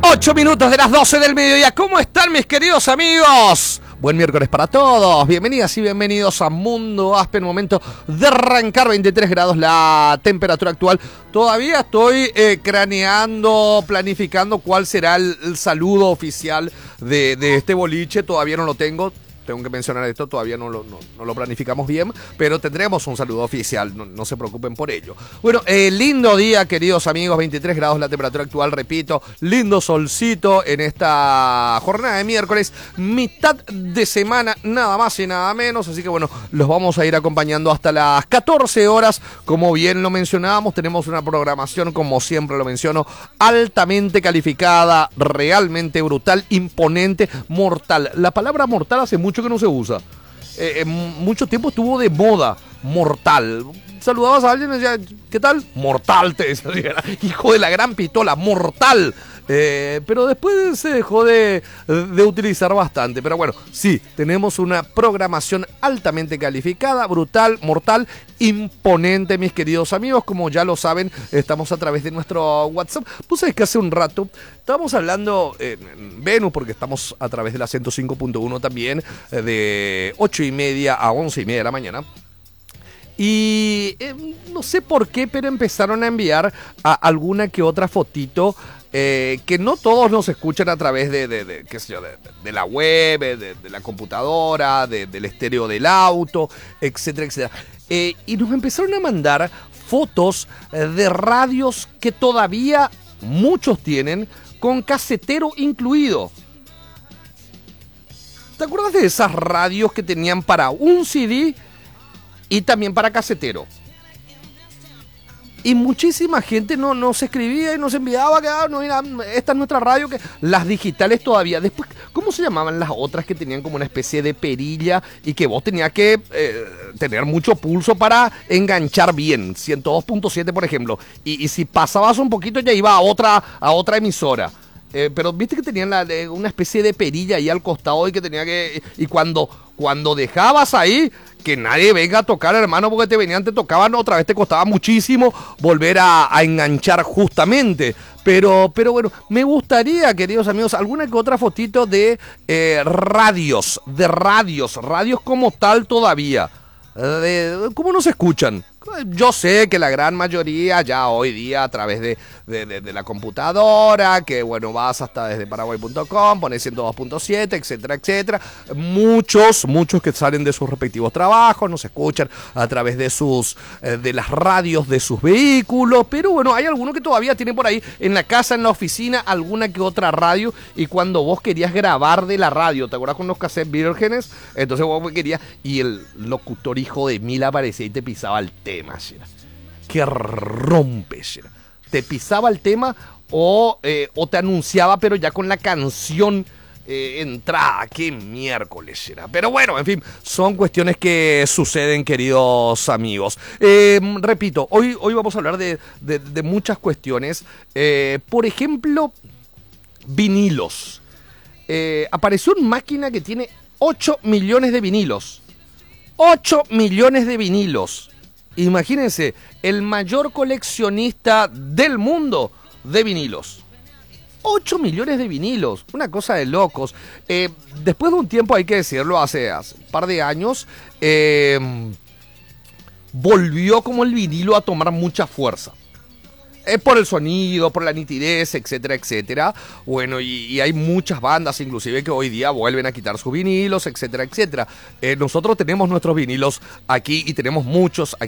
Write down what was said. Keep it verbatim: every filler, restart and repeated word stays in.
Ocho minutos de las doce del mediodía. ¿Cómo están mis queridos amigos? Buen miércoles para todos. Bienvenidas y bienvenidos a Mundo Aspen. Momento de arrancar, veintitrés grados la temperatura actual. Todavía estoy eh, craneando, planificando cuál será el, el saludo oficial de, de este boliche. Todavía no lo tengo. Tengo que mencionar esto, todavía no lo, no, no lo planificamos bien, pero tendremos un saludo oficial, no, no se preocupen por ello. Bueno, eh, lindo día, queridos amigos, veintitrés grados la temperatura actual, repito, lindo solcito en esta jornada de miércoles, mitad de semana, nada más y nada menos, así que bueno, los vamos a ir acompañando hasta las catorce horas, como bien lo mencionábamos, tenemos una programación, como siempre lo menciono, altamente calificada, realmente brutal, imponente, mortal. La palabra mortal hace mucho que no se usa. Eh, mucho tiempo estuvo de moda, mortal. Saludabas a alguien y decía, ¿qué tal? Mortal, te decía. Hijo de la gran pistola, mortal. Eh, pero después se dejó de, de utilizar bastante. Pero bueno, sí, tenemos una programación altamente calificada, brutal, mortal, imponente, mis queridos amigos. Como ya lo saben, estamos a través de nuestro WhatsApp. Pues sabés que hace un rato estábamos hablando en Venus, porque estamos a través de la ciento cinco punto uno también, de ocho y media a once y media de la mañana. Y eh, no sé por qué, pero empezaron a enviar a alguna que otra fotito. Eh, que no todos nos escuchan a través de, de, de, qué sé yo, de, de la web, de, de la computadora, de, del estéreo del auto, etcétera, etcétera. Eh, y nos empezaron a mandar fotos de radios que todavía muchos tienen con casetero incluido. ¿Te acuerdas de esas radios que tenían para un C D y también para casetero? Y muchísima gente no, no se escribía y no se enviaba, que ah, no, mira, esta es nuestra radio, que las digitales todavía. Después, ¿cómo se llamaban las otras que tenían como una especie de perilla y que vos tenías que eh, tener mucho pulso para enganchar bien? ciento dos punto siete, por ejemplo. Y, y si pasabas un poquito ya iba a otra, a otra emisora. Eh, pero viste que tenían la, eh, una especie de perilla ahí al costado y que tenía que... Y cuando, cuando dejabas ahí... Que nadie venga a tocar, hermano, porque te venían, te tocaban, otra vez te costaba muchísimo volver a, a enganchar justamente. Pero, pero bueno, me gustaría, queridos amigos, alguna que otra fotito de eh, radios, de radios, radios como tal todavía. De, ¿Cómo nos escuchan? Yo sé que la gran mayoría ya hoy día a través de, de, de, de la computadora, que bueno, vas hasta desde paraguay punto com, pones ciento dos punto siete, etcétera, etcétera. Muchos, muchos que salen de sus respectivos trabajos, nos escuchan a través de sus, eh, de las radios de sus vehículos, pero bueno, hay algunos que todavía tienen por ahí en la casa, en la oficina, alguna que otra radio, y cuando vos querías grabar de la radio, ¿te acuerdas con los cassettes vírgenes? Entonces vos querías, y el locutor hijo de mil aparecía y te pisaba el tema. Que rompe, te pisaba el tema o, eh, o te anunciaba, pero ya con la canción eh, entrada. Qué miércoles era. Pero bueno, en fin, son cuestiones que suceden, queridos amigos. Eh, repito, hoy, hoy vamos a hablar de, de, de muchas cuestiones. Eh, por ejemplo, vinilos. Eh, apareció una máquina que tiene ocho millones de vinilos. ocho millones de vinilos. Imagínense, el mayor coleccionista del mundo de vinilos. ocho millones de vinilos, una cosa de locos. Eh, después de un tiempo, hay que decirlo, hace, hace un par de años, eh, volvió como el vinilo a tomar mucha fuerza. Es por el sonido, por la nitidez, etcétera, etcétera. Bueno, y, y hay muchas bandas, inclusive, que hoy día vuelven a quitar sus vinilos, etcétera, etcétera. Eh, nosotros tenemos nuestros vinilos aquí y tenemos muchos aquí